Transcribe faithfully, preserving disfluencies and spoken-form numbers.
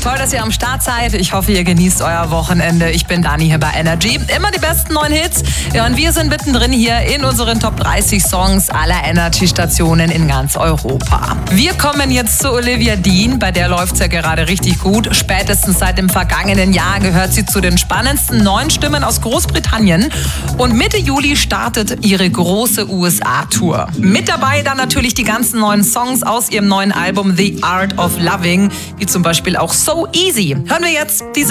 Toll, dass ihr am Start seid. Ich hoffe, ihr genießt euer Wochenende. Ich bin Dani hier bei Energy. Immer die besten neuen Hits. Ja, und wir sind mittendrin hier in unseren Top dreißig Songs aller Energy-Stationen in ganz Europa. Wir kommen jetzt zu Olivia Dean. Bei der läuft es ja gerade richtig gut. Spätestens seit dem vergangenen Jahr gehört sie zu den spannendsten neuen Stimmen aus Großbritannien. Und Mitte Juli startet ihre große U S A-Tour. Mit dabei dann natürlich die ganzen neuen Songs aus ihrem neuen Album The Art of Loving, wie zum Beispiel auch So Easy. Hören wir jetzt diese